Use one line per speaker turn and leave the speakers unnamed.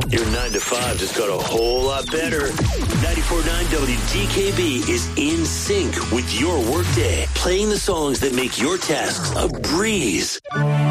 Your 9 to 5 just got a whole lot better. 94.9 WDKB is in sync with your workday, playing the songs that make your tasks a breeze.